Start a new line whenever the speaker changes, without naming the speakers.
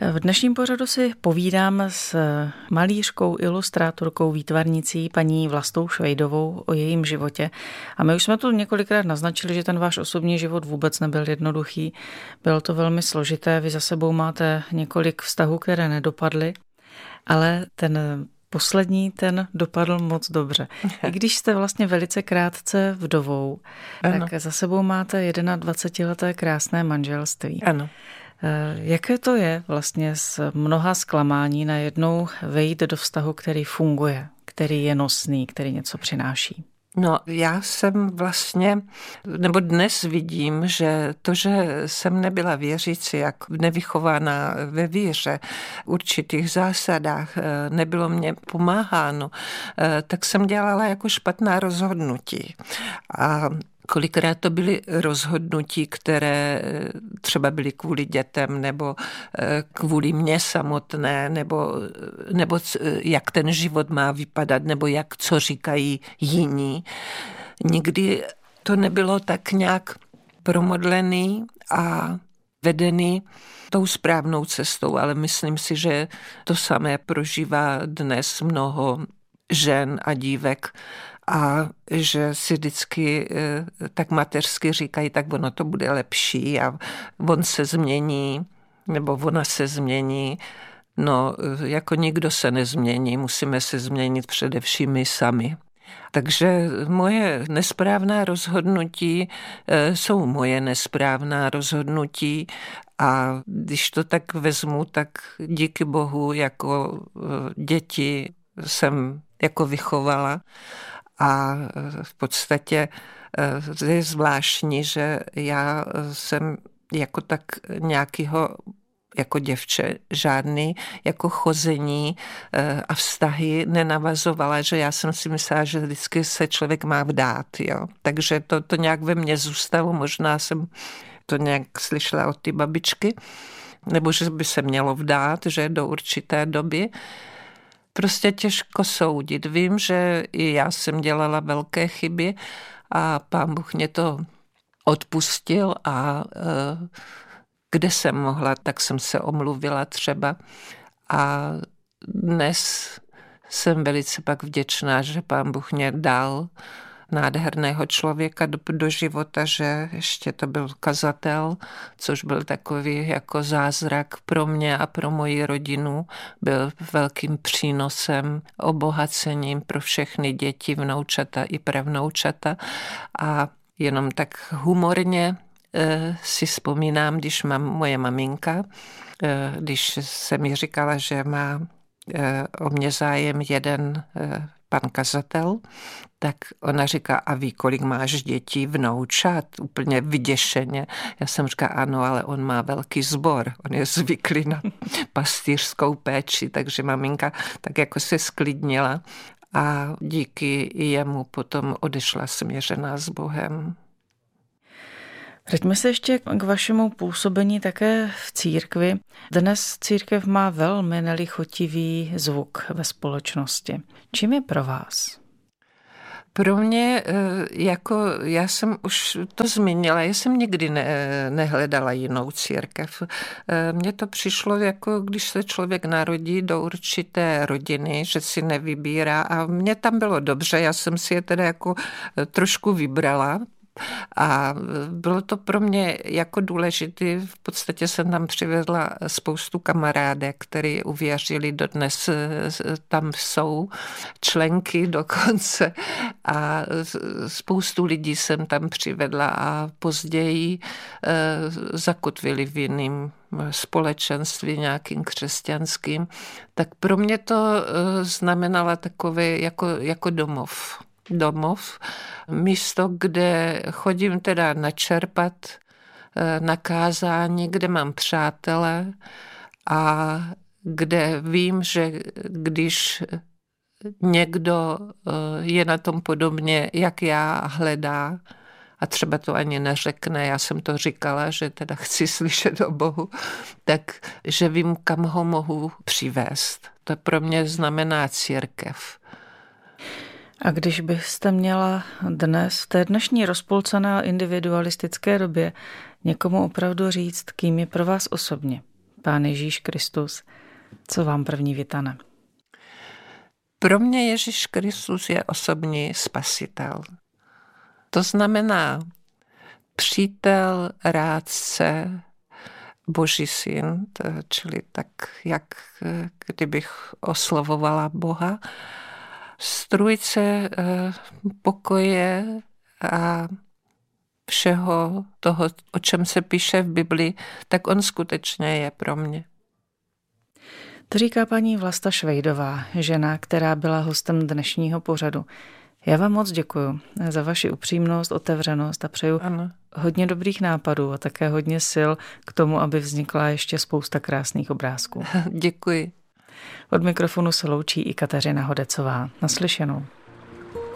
V dnešním pořadu si povídám s malířkou, ilustrátorkou, výtvarnicí paní Vlastou Švejdovou o jejím životě. A my už jsme tu několikrát naznačili, že ten váš osobní život vůbec nebyl jednoduchý. Bylo to velmi složité, vy za sebou máte několik vztahů, které nedopadly, ale ten poslední, ten dopadl moc dobře. I když jste vlastně velice krátce vdovou,
ano.
Tak za sebou máte 21leté krásné manželství.
Ano.
Jaké to je vlastně s mnoha zklamání najednou vejít do vztahu, který funguje, který je nosný, který něco přináší?
No, já jsem vlastně, nebo dnes vidím, že to, že jsem nebyla věřící, jak nevychovaná ve víře, určitých zásadách, nebylo mě pomáháno, tak jsem dělala jako špatná rozhodnutí. A kolikrát to byly rozhodnutí, které třeba byly kvůli dětem nebo kvůli mně samotné, nebo jak ten život má vypadat, nebo jak co říkají jiní. Nikdy to nebylo tak nějak promodlený a vedený tou správnou cestou, ale myslím si, že to samé prožívá dnes mnoho žen a dívek, a že si vždycky tak mateřsky říkají, tak ono to bude lepší a on se změní, nebo ona se změní. No, jako nikdo se nezmění, musíme se změnit především my sami. Takže moje nesprávná rozhodnutí jsou moje nesprávná rozhodnutí a když to tak vezmu, tak díky Bohu jako děti jsem jako vychovala. A v podstatě je zvláštní, že já jsem jako tak nějakýho jako děvče žádný jako chození a vztahy nenavazovala, že já jsem si myslela, že vždycky se člověk má vdát. Jo? Takže to nějak ve mně zůstalo, možná jsem to nějak slyšela od ty babičky, nebo že by se mělo vdát, že do určité doby. Prostě těžko soudit. Vím, že i já jsem dělala velké chyby a Pán Bůh mě to odpustil a kde jsem mohla, tak jsem se omluvila třeba. A dnes jsem velice pak vděčná, že Pán Bůh mě dal nádherného člověka do života, že ještě to byl kazatel, což byl takový jako zázrak pro mě a pro moji rodinu. Byl velkým přínosem, obohacením pro všechny děti, vnoučata i pravnoučata. A jenom tak humorně si vzpomínám, když moje maminka, když se mi říkala, že má o mě zájem jeden pan kazatel, tak ona říká, a ví, kolik máš dětí, vnoučat? Úplně vyděšeně. Já jsem říká, ano, ale on má velký sbor. On je zvyklý na pastýřskou péči, takže maminka tak jako se sklidnila a díky jemu potom odešla směřená s Bohem.
Vraťme se ještě k vašemu působení také v církvi. Dnes církev má velmi nelichotivý zvuk ve společnosti. Čím je pro vás?
Pro mě, jako já jsem už to zmínila, já jsem nikdy nehledala jinou církev. Mně to přišlo, jako když se člověk narodí do určité rodiny, že si nevybírá a mně tam bylo dobře, já jsem si je teda jako trošku vybrala. A bylo to pro mě jako důležité, v podstatě jsem tam přivedla spoustu kamarádek, který uvěřili, dodnes tam jsou členky dokonce a spoustu lidí jsem tam přivedla a později zakotvili v jiném společenství nějakým křesťanským, tak pro mě to znamenalo takové jako domov, místo, kde chodím teda načerpat na kázání, kde mám přátele a kde vím, že když někdo je na tom podobně, jak já, hledá a třeba to ani neřekne, já jsem to říkala, že teda chci slyšet o Bohu, tak že vím, kam ho mohu přivést. To pro mě znamená církev.
A když byste měla dnes, v té dnešní rozpolcené individualistické době, někomu opravdu říct, kým je pro vás osobně Pán Ježíš Kristus, co vám první vytane?
Pro mě Ježíš Kristus je osobní spasitel. To znamená přítel, rádce, Boží syn, čili tak, jak kdybych oslovovala Boha, strůjce pokoje a všeho toho, o čem se píše v Biblii, tak on skutečně je pro mě.
To říká paní Vlasta Švejdová, žena, která byla hostem dnešního pořadu. Já vám moc děkuju za vaši upřímnost, otevřenost a přeju hodně dobrých nápadů a také hodně sil k tomu, aby vznikla ještě spousta krásných obrázků.
Děkuji.
Od mikrofonu se loučí i Kateřina Hodecová. Naslyšenou.